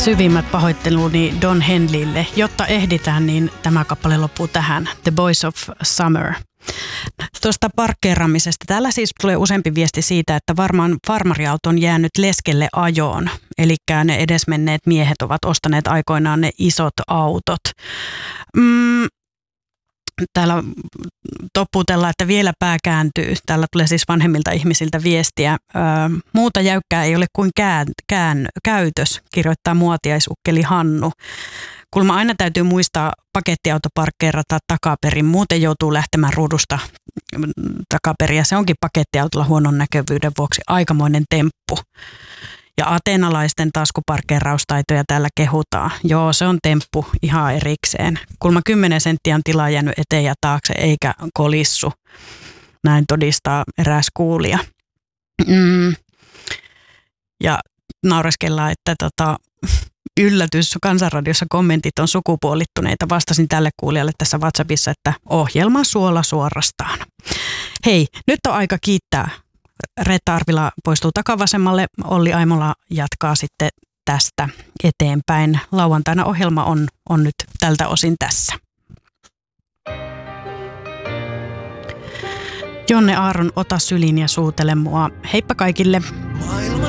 Syvimmät pahoitteluni Don Henleylle. Jotta ehditään, niin tämä kappale loppuu tähän. The Boys of Summer. Tuosta parkkeeraamisesta. Täällä siis tulee useampi viesti siitä, että varmaan farmariauto on jäänyt leskelle ajoon. Eli ne edesmenneet miehet ovat ostaneet aikoinaan ne isot autot. Täällä toppuutellaan, että vielä pää kääntyy. Täällä tulee siis vanhemmilta ihmisiltä viestiä. Muuta jäykkää ei ole kuin käytös, kirjoittaa muotiaisukkeli Hannu. Kulma aina täytyy muistaa pakettiauto parkkeerata takaperin, muuten joutuu lähtemään ruudusta takaperin. Ja se onkin pakettiautolla huonon näkyvyyden vuoksi aikamoinen temppu. Ja ateenalaisten taskuparkkeeraustaitoja täällä kehutaan. Joo, se on temppu ihan erikseen. Kulma 10 senttiä on tilaa jäänyt eteen ja taakse eikä kolissu. Näin todistaa eräs kuulija. Ja naureskellaan, että yllätys, Kansanradiossa kommentit on sukupuolittuneita. Vastasin tälle kuulijalle tässä WhatsAppissa, että ohjelman suola suorastaan. Hei, nyt on aika kiittää. Reetta Arvila poistuu takavasemmalle. Olli Aimola jatkaa sitten tästä eteenpäin. Lauantaina ohjelma on nyt tältä osin tässä. Jonne Aaron, ota syliin ja suutele mua. Heippa kaikille.